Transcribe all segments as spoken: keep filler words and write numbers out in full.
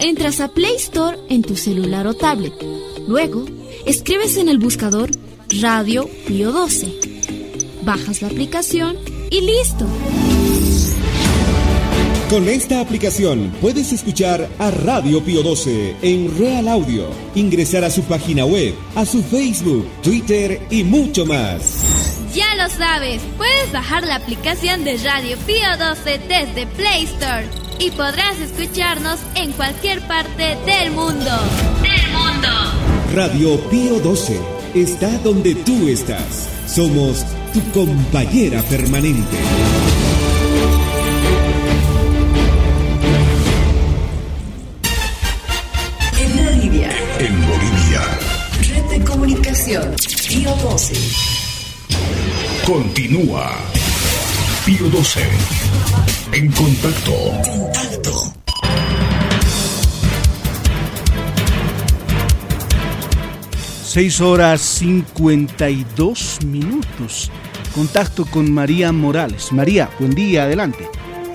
Entras a Play Store en tu celular o tablet. Luego, escribes en el buscador Radio Pío doce. Bajas la aplicación y ¡listo! Con esta aplicación puedes escuchar a Radio Pío doce en Real Audio, ingresar a su página web, a su Facebook, Twitter y mucho más. Ya lo sabes, puedes bajar la aplicación de Radio Pío doce desde Play Store y podrás escucharnos en cualquier parte del mundo. ¡Del mundo! Radio Pío doce está donde tú estás. Somos tu compañera permanente. En Bolivia. En Bolivia. Red de comunicación Pío doce. Continúa. Pío doce. En contacto. Contacto. Seis horas cincuenta y dos minutos. Contacto con María Morales. María, buen día, adelante.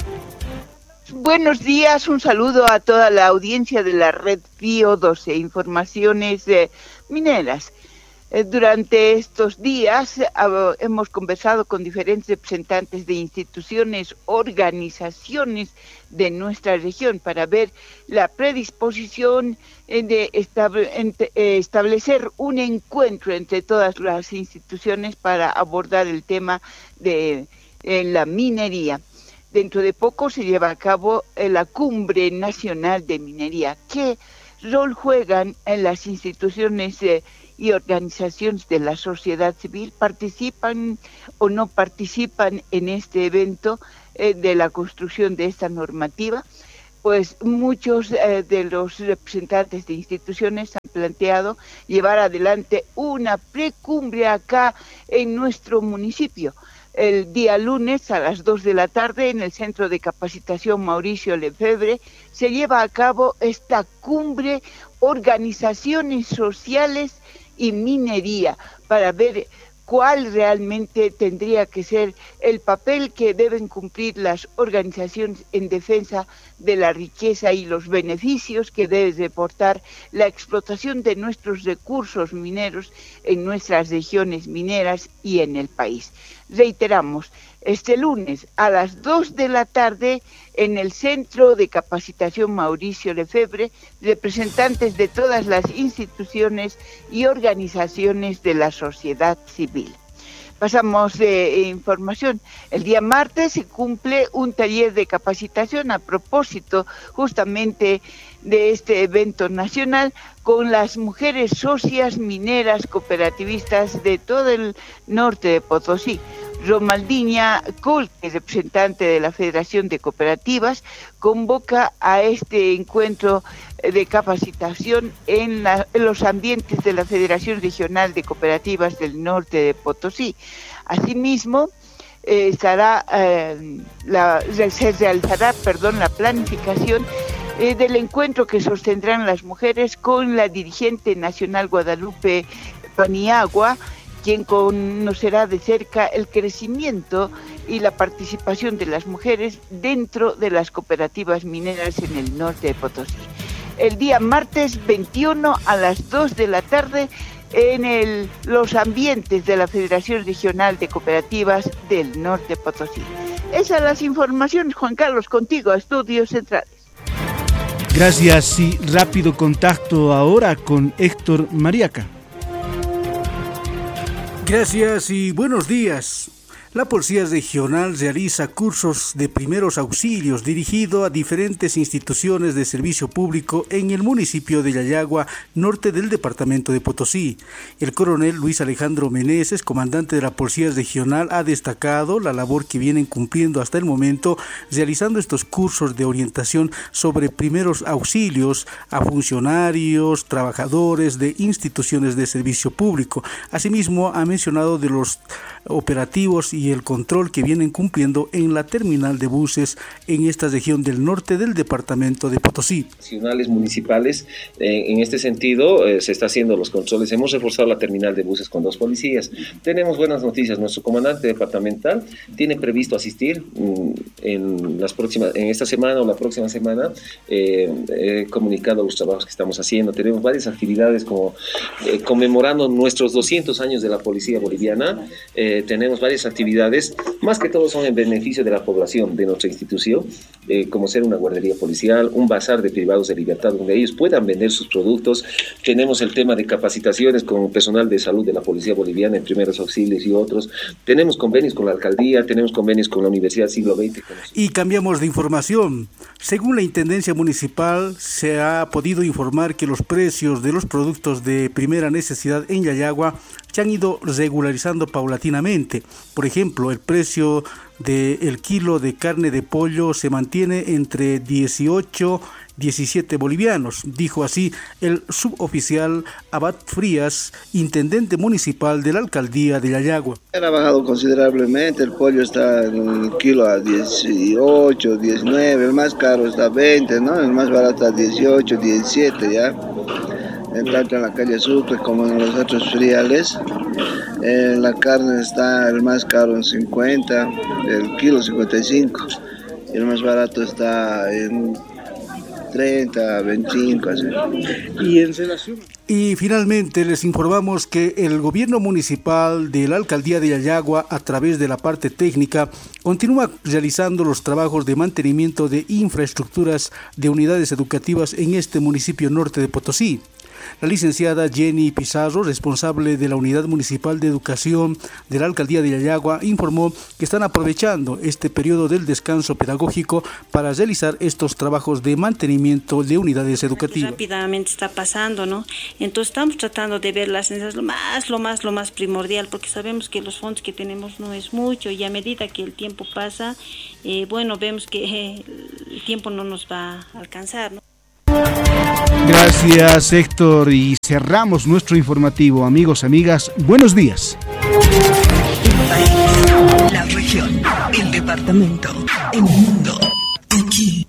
Buenos días, un saludo a toda la audiencia de la red Pío doce, informaciones eh, mineras. Eh, durante estos días eh, hemos conversado con diferentes representantes de instituciones, organizaciones de nuestra región para ver la predisposición eh, de estable, ent, eh, establecer un encuentro entre todas las instituciones para abordar el tema de eh, la minería. Dentro de poco se lleva a cabo la Cumbre Nacional de Minería. ¿Qué rol juegan en las instituciones eh, y organizaciones de la sociedad civil? ¿Participan o no participan en este evento eh, de la construcción de esta normativa? Pues muchos eh, de los representantes de instituciones han planteado llevar adelante una precumbre acá en nuestro municipio. El día lunes a las dos de la tarde en el Centro de Capacitación Mauricio Lefebvre se lleva a cabo esta cumbre Organizaciones Sociales y Minería para ver cuál realmente tendría que ser el papel que deben cumplir las organizaciones en defensa de la riqueza y los beneficios que debe reportar la explotación de nuestros recursos mineros en nuestras regiones mineras y en el país. Reiteramos, este lunes a las dos de la tarde en el Centro de Capacitación Mauricio Lefebvre, representantes de todas las instituciones y organizaciones de la sociedad civil. Pasamos de información. El día martes se cumple un taller de capacitación a propósito justamente de este evento nacional con las mujeres socias mineras cooperativistas de todo el norte de Potosí. Romaldiña Colque, representante de la Federación de Cooperativas, convoca a este encuentro de capacitación en, la, en los ambientes de la Federación Regional de Cooperativas del Norte de Potosí. Asimismo, eh, estará, eh, la, se realizará perdón, la planificación eh, del encuentro que sostendrán las mujeres con la dirigente nacional Guadalupe Paniagua, quien conocerá de cerca el crecimiento y la participación de las mujeres dentro de las cooperativas mineras en el norte de Potosí. El día martes veintiuno a las dos de la tarde en el, los ambientes de la Federación Regional de Cooperativas del norte de Potosí. Esas son las informaciones, Juan Carlos, contigo a Estudios Centrales. Gracias y rápido contacto ahora con Héctor Mariaca. Gracias y buenos días. La Policía Regional realiza cursos de primeros auxilios dirigidos a diferentes instituciones de servicio público en el municipio de Yayagua, norte del departamento de Potosí. El coronel Luis Alejandro Meneses, comandante de la Policía Regional, ha destacado la labor que vienen cumpliendo hasta el momento, realizando estos cursos de orientación sobre primeros auxilios a funcionarios, trabajadores de instituciones de servicio público. Asimismo, ha mencionado de los operativos y y el control que vienen cumpliendo en la terminal de buses en esta región del norte del departamento de Potosí. Nacionales municipales, eh, en este sentido eh, se está haciendo los controles. Hemos reforzado la terminal de buses con dos policías. Tenemos buenas noticias. Nuestro comandante departamental tiene previsto asistir mm, en las próximas, en esta semana o la próxima semana. Eh, he comunicado los trabajos que estamos haciendo. Tenemos varias actividades como eh, conmemorando nuestros doscientos años de la policía boliviana. Eh, tenemos varias actividades, más que todo son en beneficio de la población de nuestra institución, eh, como ser una guardería policial, un bazar de privados de libertad donde ellos puedan vender sus productos. Tenemos el tema de capacitaciones con personal de salud de la policía boliviana en primeros auxilios y otros. Tenemos convenios con la alcaldía, tenemos convenios con la Universidad Siglo veinte. Y cambiamos de información. Según la Intendencia Municipal, se ha podido informar que los precios de los productos de primera necesidad en Yayagua se han ido regularizando paulatinamente. Por ejemplo, el precio del kilo de carne de pollo se mantiene entre dieciocho y diecisiete bolivianos, dijo así el suboficial Abad Frías, intendente municipal de la alcaldía de Yayagua. Ha bajado considerablemente, el pollo está en el kilo a dieciocho, diecinueve, el más caro está a veinte, ¿no? El más barato a dieciocho, diecisiete ya. Tanto en la calle Sucre como en los otros feriales. Eh, la carne está el más caro en cincuenta, el kilo cincuenta y cinco, y el más barato está en treinta, veinticinco, así. Y en relación... Y finalmente les informamos que el gobierno municipal de la alcaldía de Yayagua, a través de la parte técnica, continúa realizando los trabajos de mantenimiento de infraestructuras de unidades educativas en este municipio norte de Potosí. La licenciada Jenny Pizarro, responsable de la Unidad Municipal de Educación de la Alcaldía de Yayagua, informó que están aprovechando este periodo del descanso pedagógico para realizar estos trabajos de mantenimiento de unidades educativas. Rápidamente está pasando, ¿no? Entonces estamos tratando de ver las necesidades lo más, lo más, lo más primordial, porque sabemos que los fondos que tenemos no es mucho y a medida que el tiempo pasa, eh, bueno, vemos que eh, el tiempo no nos va a alcanzar, ¿no? Gracias, Héctor, y cerramos nuestro informativo. Amigos, amigas, buenos días. El país, la región, el departamento, el mundo, aquí.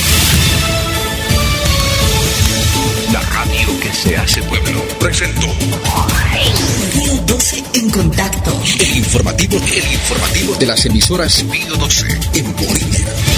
La radio que se hace pueblo presentó Pío doce en contacto. El informativo, el informativo de las emisoras Pío doce en Bolivia.